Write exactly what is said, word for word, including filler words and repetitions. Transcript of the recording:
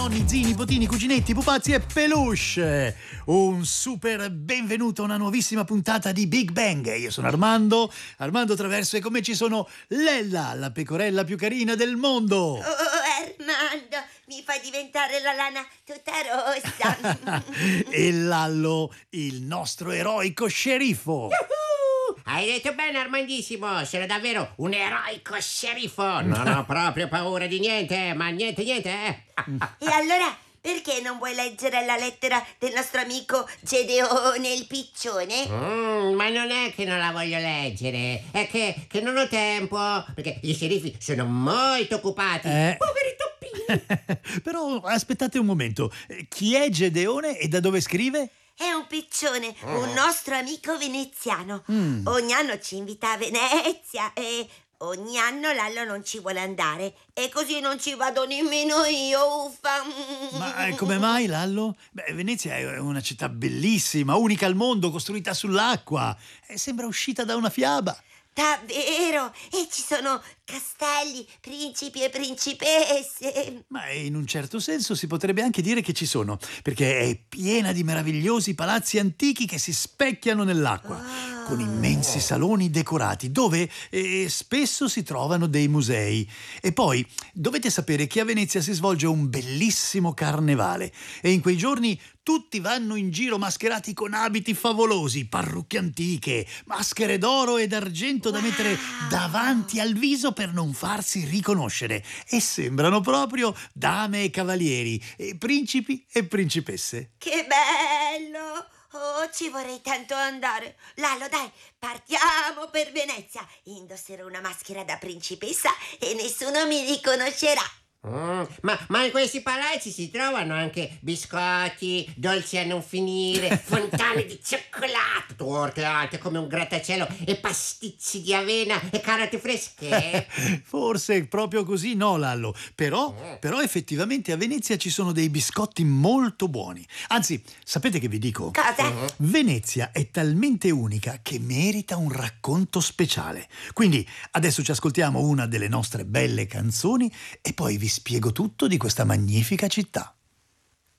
Nonni, zii, nipotini, cuginetti, pupazzi e peluche. Un super benvenuto a una nuovissima puntata di Big Bang. Io sono Armando, Armando Traverso, e con me ci sono Lella, la pecorella più carina del mondo. Oh, Armando, mi fai diventare la lana tutta rossa. E Lallo, il nostro eroico sceriffo. Hai detto bene, Armandissimo, sono davvero un eroico sceriffo. Non ho proprio paura di niente, ma niente, niente, eh. E allora, perché non vuoi leggere la lettera del nostro amico Gedeone il piccione? Mm, ma non è che non la voglio leggere, è che, che non ho tempo, perché gli sceriffi sono molto occupati. Eh. Poveri toppini. Però aspettate un momento, chi è Gedeone e da dove scrive? È un piccione, un nostro amico veneziano. Mm. Ogni anno ci invita a Venezia e ogni anno Lallo non ci vuole andare. E così non ci vado nemmeno io, uffa. Ma eh, come mai, Lallo? Beh, Venezia è una città bellissima, unica al mondo, costruita sull'acqua. Eh, sembra uscita da una fiaba. Davvero? E ci sono castelli, principi e principesse. Ma in un certo senso si potrebbe anche dire che ci sono, perché è piena di meravigliosi palazzi antichi che si specchiano nell'acqua, Ah. con immensi saloni decorati, dove eh, spesso si trovano dei musei. E poi dovete sapere che a Venezia si svolge un bellissimo carnevale, e in quei giorni tutti vanno in giro mascherati con abiti favolosi, parrucche antiche, maschere d'oro e d'argento da mettere davanti al viso per non farsi riconoscere, e sembrano proprio dame e cavalieri, e principi e principesse. Che bello! Oh, ci vorrei tanto andare. Lalo, dai, partiamo per Venezia. Indosserò una maschera da principessa e nessuno mi riconoscerà. Mm, ma, ma in questi palazzi si trovano anche biscotti, dolci a non finire, fontane di cioccolato, torte alte come un grattacielo e pasticci di avena e carote fresche. Forse proprio così no, Lallo, però, però effettivamente a Venezia ci sono dei biscotti molto buoni. Anzi, sapete che vi dico? Cosa? Venezia è talmente unica che merita un racconto speciale. Quindi adesso ci ascoltiamo una delle nostre belle canzoni e poi vi spiego tutto di questa magnifica città.